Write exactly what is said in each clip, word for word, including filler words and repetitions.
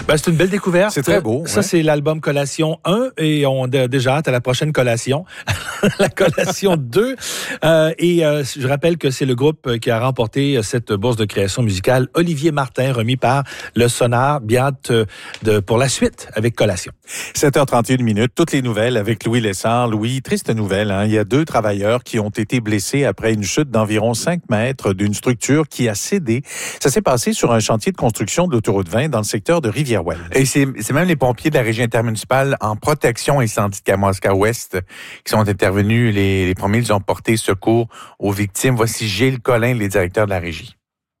Ben, c'est une belle découverte. C'est très beau. Ça, ouais. c'est l'album Collation un et on a déjà hâte à la prochaine collation. La Collation deux. Euh, et euh, je rappelle que c'est le groupe qui a remporté cette bourse de création musicale Olivier Martin, remis par le Sonar. Bien hâte de, pour la suite avec Collation. sept heures trente et une minutes, toutes les nouvelles avec Louis Lessard. Louis, triste nouvelle, hein? Il y a deux travailleurs qui ont été blessés après une chute d'environ cinq mètres d'une structure qui a cédé. Ça s'est passé sur un chantier de construction de l'autoroute vingt dans le secteur de Rivière-Ouelle. Et c'est, c'est même les pompiers de la régie intermunicipale en protection incendie de Kamoska-Ouest qui sont intervenus. Les, les premiers, ils ont porté secours aux victimes. Voici Gilles Collin, les directeurs de la régie.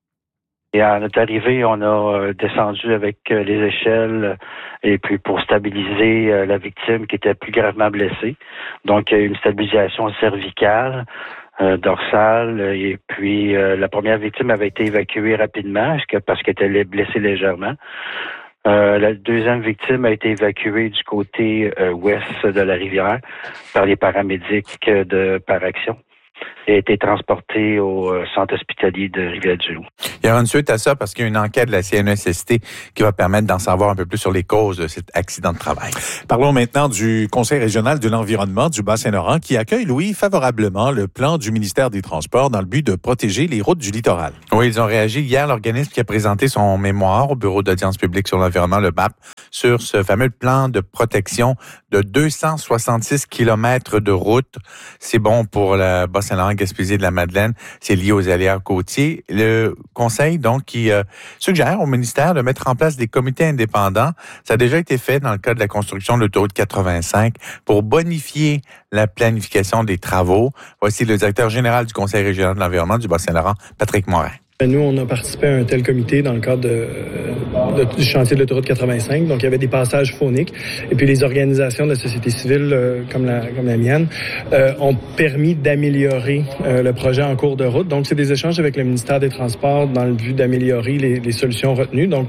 Et à notre arrivée, on a descendu avec les échelles et puis pour stabiliser la victime qui était plus gravement blessée. Donc, une stabilisation cervicale, euh, dorsale, et puis euh, la première victime avait été évacuée rapidement parce qu'elle était blessée légèrement. Euh, la deuxième victime a été évacuée du côté euh, ouest de la rivière par les paramédics de Paraction et a été transportée au euh, centre hospitalier de Rivière-du-Loup. Il y aura une suite à ça parce qu'il y a une enquête de la C N E S S T qui va permettre d'en savoir un peu plus sur les causes de cet accident de travail. Parlons maintenant du Conseil régional de l'environnement du Bas-Saint-Laurent qui accueille, Louis, favorablement le plan du ministère des Transports dans le but de protéger les routes du littoral. Oui, ils ont réagi hier. L'organisme qui a présenté son mémoire au Bureau d'audience publique sur l'environnement, le B A P, sur ce fameux plan de protection de deux cent soixante-six kilomètres de route. C'est bon pour le Bas-Saint-Laurent, Gaspésie de la Madeleine. C'est lié aux aléas côtiers. Le Conseil, donc, qui euh, suggère au ministère de mettre en place des comités indépendants. Ça a déjà été fait dans le cadre de la construction de l'autoroute quatre-vingt-cinq pour bonifier la planification des travaux. Voici le directeur général du Conseil régional de l'environnement du Bas-Saint-Laurent, Patrick Morin. Nous, on a participé à un tel comité dans le cadre de, de, du chantier de l'autoroute quatre-vingt-cinq. Donc, il y avait des passages phoniques. Et puis, les organisations de la société civile, euh, comme, la, comme la mienne, euh, ont permis d'améliorer euh, le projet en cours de route. Donc, c'est des échanges avec le ministère des Transports dans le but d'améliorer les, les solutions retenues. Donc,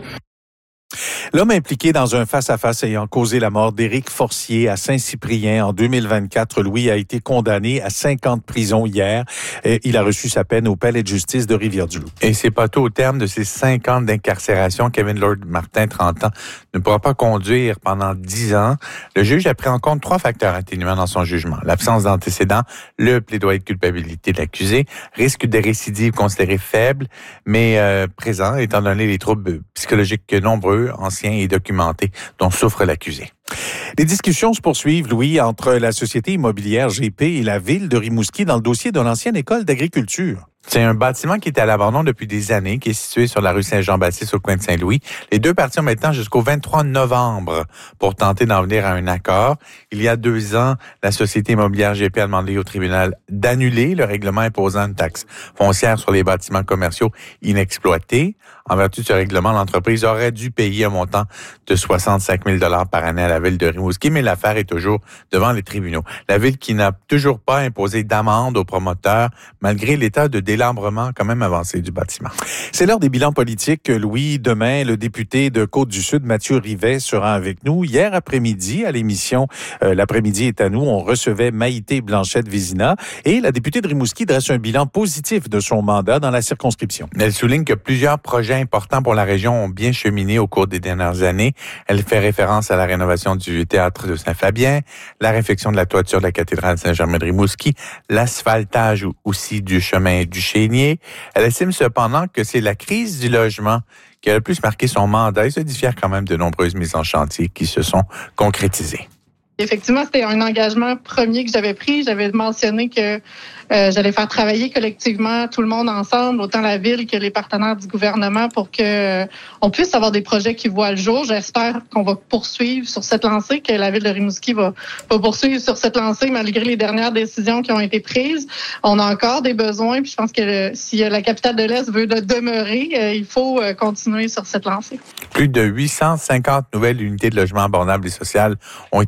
L'homme impliqué dans un face-à-face ayant causé la mort d'Éric Forcier à Saint-Cyprien en deux mille vingt-quatre, Louis, a été condamné à cinq ans de prison hier. Et il a reçu sa peine au palais de justice de Rivière-du-Loup. Et c'est pas tout. Au terme de ces cinq ans d'incarcération, Kevin Lord Martin, trente ans, ne pourra pas conduire pendant dix ans. Le juge a pris en compte trois facteurs atténuants dans son jugement. L'absence d'antécédents, le plaidoyer de culpabilité de l'accusé, risque de récidive considéré faible, mais euh, présent, étant donné les troubles psychologiques nombreux, anciens et documentés, dont souffre l'accusé. Les discussions se poursuivent, Louis, entre la société immobilière G P et la ville de Rimouski dans le dossier de l'ancienne école d'agriculture. C'est un bâtiment qui était à l'abandon depuis des années, qui est situé sur la rue Saint-Jean-Baptiste au coin de Saint-Louis. Les deux parties ont maintenant jusqu'au vingt-trois novembre pour tenter d'en venir à un accord. Il y a deux ans, la société immobilière G P a demandé au tribunal d'annuler le règlement imposant une taxe foncière sur les bâtiments commerciaux inexploités. En vertu de ce règlement, l'entreprise aurait dû payer un montant de soixante-cinq mille dollars par année à la ville de Rimouski, mais l'affaire est toujours devant les tribunaux. La ville qui n'a toujours pas imposé d'amende aux promoteurs, malgré l'état de délabrement quand même avancé du bâtiment. C'est l'heure des bilans politiques. Louis, demain, le député de Côte-du-Sud, Mathieu Rivet, sera avec nous. Hier après-midi, à l'émission euh, L'après-midi est à nous, on recevait Maïté Blanchette-Vézina et la députée de Rimouski dresse un bilan positif de son mandat dans la circonscription. Elle souligne que plusieurs projets importants pour la région ont bien cheminé au cours des dernières années. Elle fait référence à la rénovation du théâtre de Saint-Fabien, la réfection de la toiture de la cathédrale Saint-Germain-de-Rimouski, l'asphaltage aussi du chemin du Chénier. Elle estime cependant que c'est la crise du logement qui a le plus marqué son mandat et se diffère quand même de nombreuses mises en chantier qui se sont concrétisées. Effectivement, c'était un engagement premier que j'avais pris. J'avais mentionné que euh, j'allais faire travailler collectivement tout le monde ensemble, autant la ville que les partenaires du gouvernement, pour que euh, on puisse avoir des projets qui voient le jour. J'espère qu'on va poursuivre sur cette lancée, que la ville de Rimouski va, va poursuivre sur cette lancée malgré les dernières décisions qui ont été prises. On a encore des besoins, puis je pense que le, si la capitale de l'Est veut de demeurer, euh, il faut euh, continuer sur cette lancée. Plus de huit cent cinquante nouvelles unités de logement abordables et sociales ont été réalisées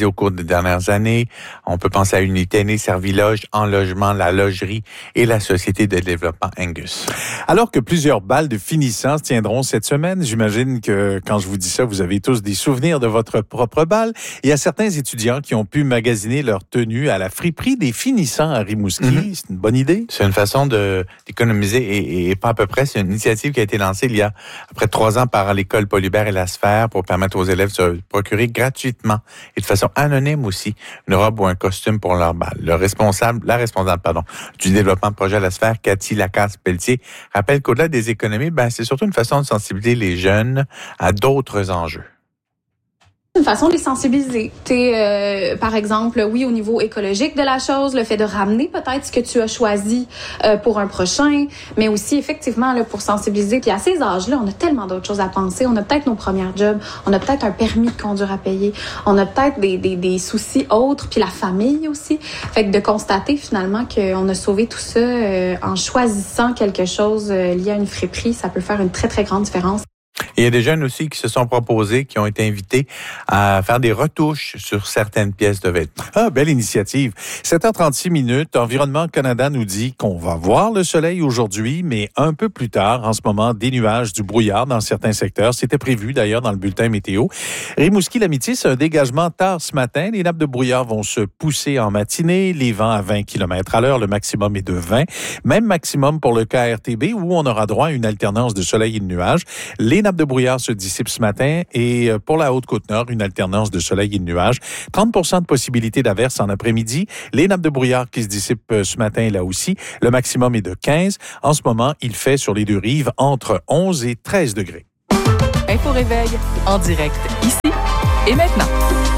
au cours des dernières années. On peut penser à Unité, Serviloge, En Logement, la Logerie et la Société de développement Angus. Alors que plusieurs bals de finissants se tiendront cette semaine, j'imagine que quand je vous dis ça, vous avez tous des souvenirs de votre propre bal. Il y a certains étudiants qui ont pu magasiner leur tenue à la friperie des finissants à Rimouski. Mm-hmm. C'est une bonne idée. C'est une façon de, d'économiser et, et pas à peu près. C'est une initiative qui a été lancée il y a à peu près trois ans par l'école Paul-Hubert et la Sphère pour permettre aux élèves de se procurer gratuitement et de façon anonyme aussi une robe ou un costume pour leur bal. Le responsable, la responsable, pardon, du développement de projet à la Sphère, Cathy Lacasse-Pelletier, rappelle qu'au-delà des économies, ben, c'est surtout une façon de sensibiliser les jeunes à d'autres enjeux. Une façon de les sensibiliser. Euh, par exemple, oui, au niveau écologique de la chose, le fait de ramener peut-être ce que tu as choisi euh, pour un prochain, mais aussi effectivement là, pour sensibiliser. Puis à ces âges-là, on a tellement d'autres choses à penser. On a peut-être nos premières jobs, on a peut-être un permis de conduire à payer, on a peut-être des, des, des soucis autres, puis la famille aussi. Fait que de constater finalement qu'on a sauvé tout ça euh, en choisissant quelque chose euh, lié à une friperie, ça peut faire une très, très grande différence. Et il y a des jeunes aussi qui se sont proposés, qui ont été invités à faire des retouches sur certaines pièces de vêtements. Ah, belle initiative. sept heures trente-six minutes, Environnement Canada nous dit qu'on va voir le soleil aujourd'hui, mais un peu plus tard, en ce moment, des nuages, du brouillard dans certains secteurs. C'était prévu d'ailleurs dans le bulletin météo. Rimouski-L'Amitié, c'est un dégagement tard ce matin. Les nappes de brouillard vont se pousser en matinée, les vents à vingt kilomètres à l'heure, le maximum est de vingt. Même maximum pour le K R T B où on aura droit à une alternance de soleil et de nuages. Les nappes de brouillard se dissipent ce matin et pour la Haute-Côte-Nord, une alternance de soleil et de nuages. trente pour cent de possibilité d'averse en après-midi. Les nappes de brouillard qui se dissipent ce matin là aussi. Le maximum est de quinze. En ce moment, il fait sur les deux rives entre onze et treize degrés. Info Réveil, en direct ici et maintenant.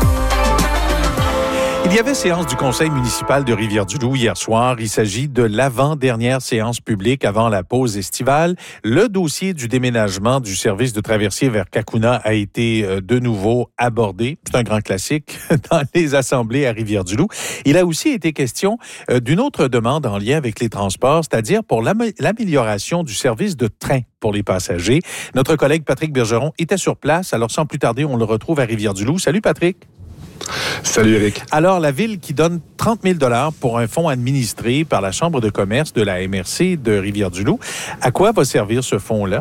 Il y avait séance du conseil municipal de Rivière-du-Loup hier soir. Il s'agit de l'avant-dernière séance publique avant la pause estivale. Le dossier du déménagement du service de traversier vers Cacouna a été de nouveau abordé. C'est un grand classique dans les assemblées à Rivière-du-Loup. Il a aussi été question d'une autre demande en lien avec les transports, c'est-à-dire pour l'amélioration du service de train pour les passagers. Notre collègue Patrick Bergeron était sur place. Alors sans plus tarder, on le retrouve à Rivière-du-Loup. Salut Patrick. Salut Eric. Alors, la Ville qui donne trente mille dollars pour un fonds administré par la Chambre de commerce de la M R C de Rivière-du-Loup. À quoi va servir ce fonds-là?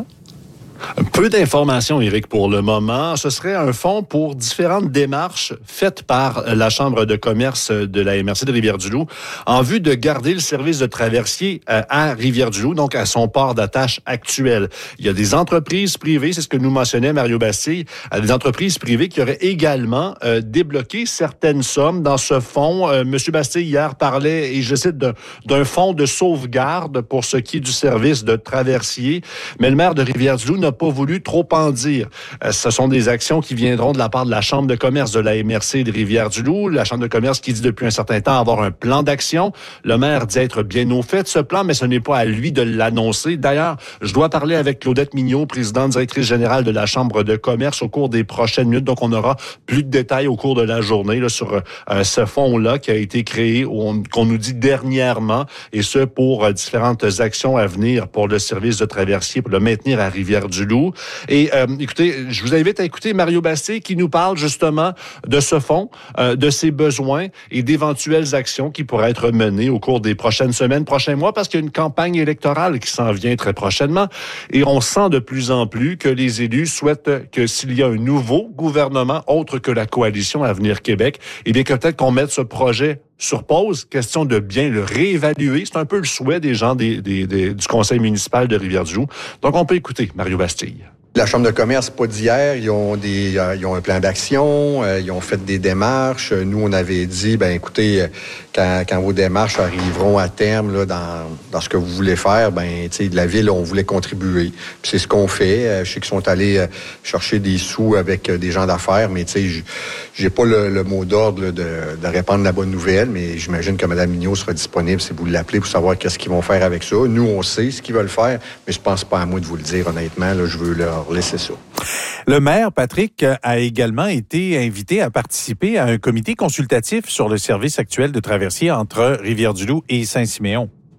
Peu d'informations, Éric, pour le moment. Ce serait un fonds pour différentes démarches faites par la Chambre de commerce de la M R C de Rivière-du-Loup en vue de garder le service de traversier à Rivière-du-Loup, donc à son port d'attache actuel. Il y a des entreprises privées, c'est ce que nous mentionnait Mario Bastille, des entreprises privées qui auraient également euh, débloqué certaines sommes dans ce fonds. Euh, Monsieur Bastille, hier, parlait, et je cite, d'un, d'un fonds de sauvegarde pour ce qui est du service de traversier. Mais le maire de Rivière-du-Loup n'a pas voulu trop en dire. Euh, ce sont des actions qui viendront de la part de la Chambre de commerce de la M R C de Rivière-du-Loup. La Chambre de commerce qui dit depuis un certain temps avoir un plan d'action. Le maire dit être bien au fait de ce plan, mais ce n'est pas à lui de l'annoncer. D'ailleurs, je dois parler avec Claudette Mignot, présidente directrice générale de la Chambre de commerce au cours des prochaines minutes. Donc, on aura plus de détails au cours de la journée là, sur euh, ce fonds-là qui a été créé, on, qu'on nous dit dernièrement, et ce pour euh, différentes actions à venir pour le service de traversier, pour le maintenir à Rivière-du-Loup. Et euh, écoutez, je vous invite à écouter Mario Bastille qui nous parle justement de ce fonds, euh, de ses besoins et d'éventuelles actions qui pourraient être menées au cours des prochaines semaines, prochains mois, parce qu'il y a une campagne électorale qui s'en vient très prochainement. Et on sent de plus en plus que les élus souhaitent que s'il y a un nouveau gouvernement autre que la coalition Avenir Québec, eh bien que peut-être qu'on mette ce projet sur pause, question de bien le réévaluer. C'est un peu le souhait des gens des, des, des, du conseil municipal de Rivière-du-Loup. Donc, on peut écouter Mario Bastille. La Chambre de commerce, pas d'hier, ils ont des, euh, ils ont un plan d'action, euh, ils ont fait des démarches. Nous, on avait dit, ben écoutez, quand, quand vos démarches arriveront à terme là, dans, dans ce que vous voulez faire, ben tu sais, de la ville, on voulait contribuer. Puis c'est ce qu'on fait. Euh, je sais qu'ils sont allés euh, chercher des sous avec euh, des gens d'affaires, mais tu sais, j'ai pas le, le mot d'ordre là, de, de répandre la bonne nouvelle, mais j'imagine que Mme Mignot sera disponible si vous l'appelez pour savoir qu'est-ce qu'ils vont faire avec ça. Nous, on sait ce qu'ils veulent faire, mais je pense pas à moi de vous le dire honnêtement. Là, je veux leur laisser ça. Le maire, Patrick, a également été invité à participer à un comité consultatif sur le service actuel de traversier entre Rivière-du-Loup et Saint-Siméon.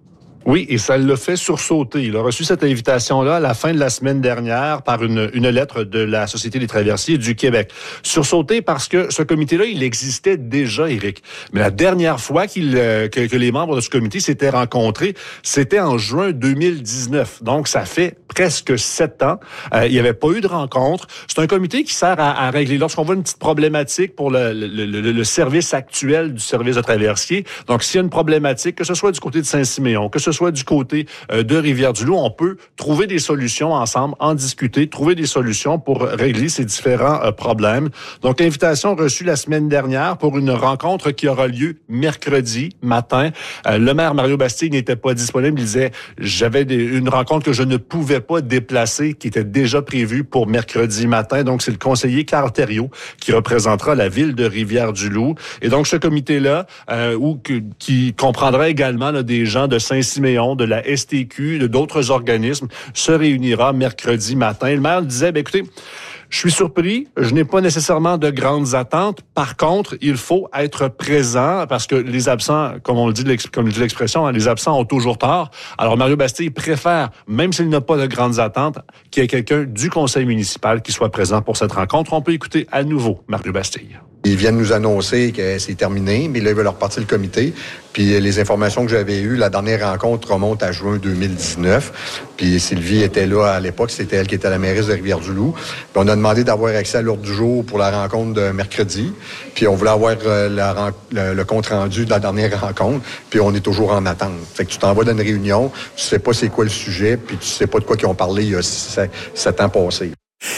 Oui, et ça l'a fait sursauter. Il a reçu cette invitation-là à la fin de la semaine dernière par une, une lettre de la Société des traversiers du Québec. Sursauter parce que ce comité-là, il existait déjà, Éric. Mais la dernière fois qu'il, euh, que, que les membres de ce comité s'étaient rencontrés, c'était en juin deux mille dix-neuf. Donc, ça fait presque sept ans. Euh, il n'y avait pas eu de rencontre. C'est un comité qui sert à, à régler lorsqu'on voit une petite problématique pour le, le, le, le service actuel du service de traversier. Donc, s'il y a une problématique, que ce soit du côté de Saint-Siméon, que ce soit du côté euh, de Rivière-du-Loup, on peut trouver des solutions ensemble, en discuter, trouver des solutions pour régler ces différents euh, problèmes. Donc, invitation reçue la semaine dernière pour une rencontre qui aura lieu mercredi matin. Euh, le maire Mario Bastille n'était pas disponible. Il disait, j'avais des, une rencontre que je ne pouvais pas déplacer, qui était déjà prévue pour mercredi matin. Donc, c'est le conseiller Carl Thériault qui représentera la ville de Rivière-du-Loup. Et donc, ce comité-là, euh, où, que, qui comprendra également là, des gens de Saint-Siméon, de la S T Q, de d'autres organismes, se réunira mercredi matin. Le maire disait, ben, écoutez, je suis surpris, je n'ai pas nécessairement de grandes attentes. Par contre, il faut être présent parce que les absents, comme on le dit, comme le dit l'expression, hein, les absents ont toujours tort. Alors, Mario Bastille préfère, même s'il n'a pas de grandes attentes, qu'il y ait quelqu'un du conseil municipal qui soit présent pour cette rencontre. On peut écouter à nouveau Mario Bastille. Ils viennent nous annoncer que c'est terminé, mais là, ils veulent repartir le comité. Puis les informations que j'avais eues, la dernière rencontre remonte à juin deux mille dix-neuf. Puis Sylvie était là à l'époque, c'était elle qui était la mairesse de Rivière-du-Loup. Puis on a demandé d'avoir accès à l'ordre du jour pour la rencontre de mercredi. Puis on voulait avoir euh, la, le, le compte-rendu de la dernière rencontre. Puis on est toujours en attente. Fait que tu t'en vas dans une réunion, tu sais pas c'est quoi le sujet, puis tu sais pas de quoi ils ont parlé il y a sept ans passés.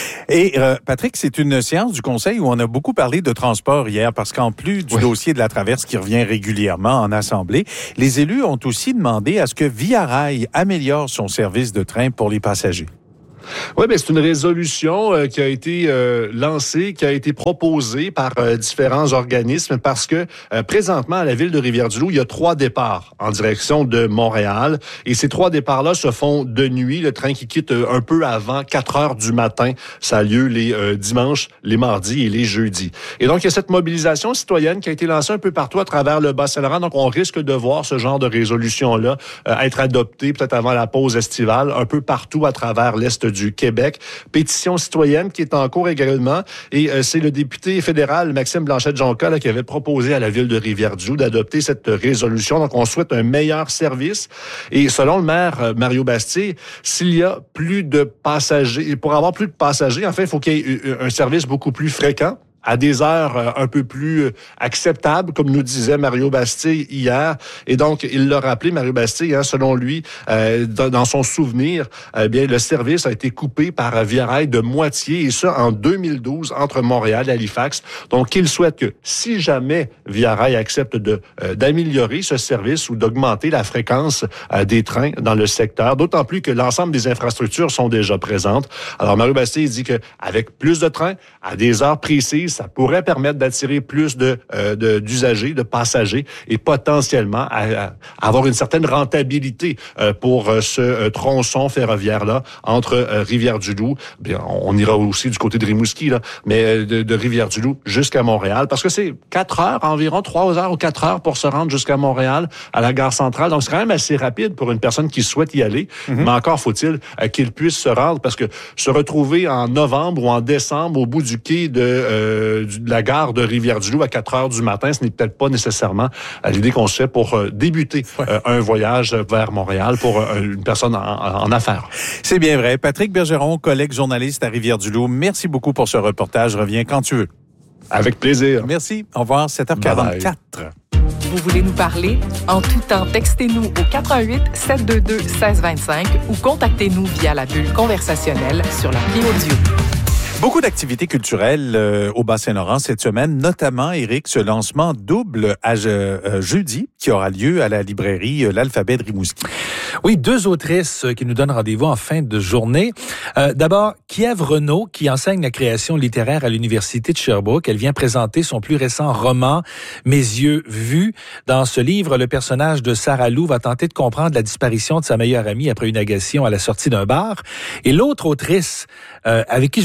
Et euh, Patrick, c'est une séance du Conseil où on a beaucoup parlé de transport hier parce qu'en plus du oui. dossier de la traverse qui revient régulièrement en Assemblée, les élus ont aussi demandé à ce que Via Rail améliore son service de train pour les passagers. Oui, bien, c'est une résolution euh, qui a été euh, lancée, qui a été proposée par euh, différents organismes parce que euh, présentement, à la ville de Rivière-du-Loup, il y a trois départs en direction de Montréal. Et ces trois départs-là se font de nuit. Le train qui quitte euh, un peu avant quatre heures du matin. Ça a lieu les euh, dimanches, les mardis et les jeudis. Et donc, il y a cette mobilisation citoyenne qui a été lancée un peu partout à travers le Bas-Saint-Laurent. Donc, on risque de voir ce genre de résolution-là euh, être adoptée peut-être avant la pause estivale, un peu partout à travers l'Est du du Québec. Pétition citoyenne qui est en cours également. Et euh, c'est le député fédéral Maxime Blanchet-Jonca qui avait proposé à la ville de Rivière-du-Loup d'adopter cette résolution. Donc, on souhaite un meilleur service. Et selon le maire euh, Mario Bastille, s'il y a plus de passagers, pour avoir plus de passagers, en fait, il faut qu'il y ait un service beaucoup plus fréquent, à des heures un peu plus acceptables, comme nous disait Mario Bastille hier. Et donc, il l'a rappelé, Mario Bastille, hein, selon lui, euh, dans, dans son souvenir, eh bien, le service a été coupé par Via Rail de moitié, et ça en deux mille douze, entre Montréal et Halifax. Donc, il souhaite que, si jamais Via Rail accepte de, euh, d'améliorer ce service ou d'augmenter la fréquence euh, des trains dans le secteur, d'autant plus que l'ensemble des infrastructures sont déjà présentes. Alors, Mario Bastille dit qu'avec plus de trains, à des heures précises, ça pourrait permettre d'attirer plus de, euh, de d'usagers, de passagers et potentiellement à, à avoir une certaine rentabilité euh, pour euh, ce euh, tronçon ferroviaire-là entre euh, Rivière-du-Loup, bien, on ira aussi du côté de Rimouski, là, mais euh, de, de Rivière-du-Loup jusqu'à Montréal, parce que c'est quatre heures environ, trois heures ou quatre heures pour se rendre jusqu'à Montréal, à la gare centrale. Donc, c'est quand même assez rapide pour une personne qui souhaite y aller, mm-hmm. mais encore faut-il euh, qu'il puisse se rendre, parce que se retrouver en novembre ou en décembre au bout du quai de... Euh, de la gare de Rivière-du-Loup à quatre heures du matin, ce n'est peut-être pas nécessairement l'idée qu'on se fait pour euh, débuter ouais. euh, un voyage vers Montréal pour euh, une personne en, en affaires. C'est bien vrai. Patrick Bergeron, collègue journaliste à Rivière-du-Loup, merci beaucoup pour ce reportage. Reviens quand tu veux. Avec plaisir. Merci. Au revoir. sept heures quarante-quatre. Bye bye. Vous voulez nous parler? En tout temps, textez-nous au quatre un huit, sept deux deux, un six deux cinq ou contactez-nous via la bulle conversationnelle sur l'appli audio. Beaucoup d'activités culturelles euh, au Bas-Saint-Laurent cette semaine, notamment, Éric, ce lancement double à euh, jeudi qui aura lieu à la librairie euh, L'Alphabet de Rimouski. Oui, deux autrices qui nous donnent rendez-vous en fin de journée. Euh, d'abord, Kiev Renaud, qui enseigne la création littéraire à l'Université de Sherbrooke. Elle vient présenter son plus récent roman, Mes yeux vus. Dans ce livre, le personnage de Sarah Lou va tenter de comprendre la disparition de sa meilleure amie après une agression à la sortie d'un bar. Et l'autre autrice, euh, avec qui je me suis entre...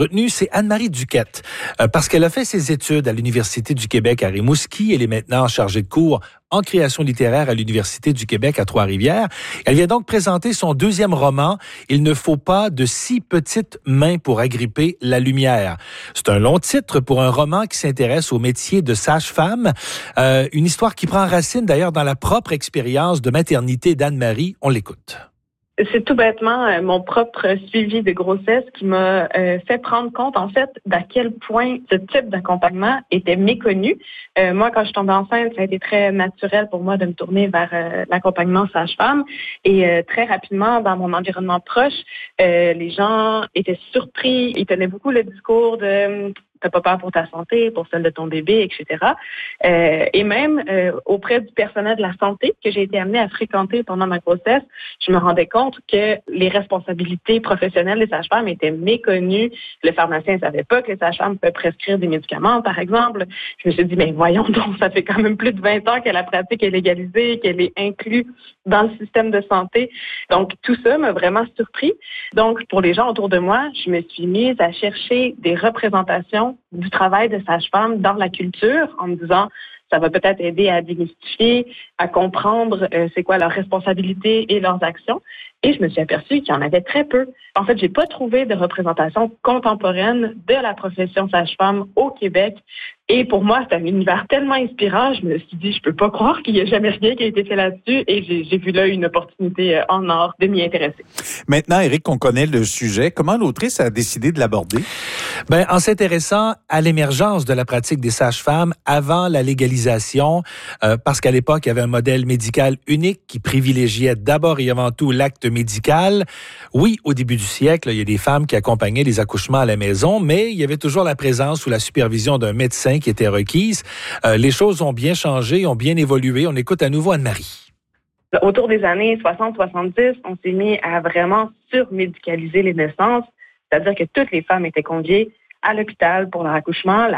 retenue, c'est Anne-Marie Duquette, euh, parce qu'elle a fait ses études à l'Université du Québec à Rimouski. Elle est maintenant chargée de cours en création littéraire à l'Université du Québec à Trois-Rivières. Elle vient donc présenter son deuxième roman, « Il ne faut pas de si petites mains pour agripper la lumière ». C'est un long titre pour un roman qui s'intéresse au métier de sage-femme. Euh, une histoire qui prend racine d'ailleurs dans la propre expérience de maternité d'Anne-Marie. On l'écoute. C'est tout bêtement euh, mon propre suivi de grossesse qui m'a euh, fait prendre compte, en fait, d'à quel point ce type d'accompagnement était méconnu. Euh, moi, quand je suis tombée enceinte, ça a été très naturel pour moi de me tourner vers euh, l'accompagnement sage-femme. Et euh, très rapidement, dans mon environnement proche, euh, les gens étaient surpris. Ils tenaient beaucoup le discours de... t'as pas peur pour ta santé, pour celle de ton bébé, et cetera. Euh, et même euh, auprès du personnel de la santé que j'ai été amenée à fréquenter pendant ma grossesse, je me rendais compte que les responsabilités professionnelles des sages-femmes étaient méconnues. Le pharmacien ne savait pas que les sages-femmes peuvent prescrire des médicaments, par exemple. Je me suis dit, mais voyons donc, ça fait quand même plus de vingt ans que la pratique est légalisée, qu'elle est inclue dans le système de santé. Donc, tout ça m'a vraiment surpris. Donc, pour les gens autour de moi, je me suis mise à chercher des représentations du travail de sage-femme dans la culture en me disant ça va peut-être aider à démystifier, à comprendre euh, c'est quoi leurs responsabilités et leurs actions. Et je me suis aperçue qu'il y en avait très peu. En fait, j'ai pas trouvé de représentation contemporaine de la profession sage-femme au Québec. Et pour moi, c'est un univers tellement inspirant. Je me suis dit, je peux pas croire qu'il n'y a jamais rien qui a été fait là-dessus. Et j'ai, j'ai vu là une opportunité en or de m'y intéresser. Maintenant, Éric, on connaît le sujet. Comment l'autrice a décidé de l'aborder? Ben, en s'intéressant à l'émergence de la pratique des sages-femmes avant la légalisation, euh, parce qu'à l'époque, il y avait un modèle médical unique qui privilégiait d'abord et avant tout l'acte médical. Oui, au début du siècle, il y a des femmes qui accompagnaient les accouchements à la maison, mais il y avait toujours la présence ou la supervision d'un médecin qui était requise. Euh, les choses ont bien changé, ont bien évolué. On écoute à nouveau Anne-Marie. Autour des années soixante soixante-dix, on s'est mis à vraiment surmédicaliser les naissances, c'est-à-dire que toutes les femmes étaient conviées à l'hôpital pour leur accouchement. La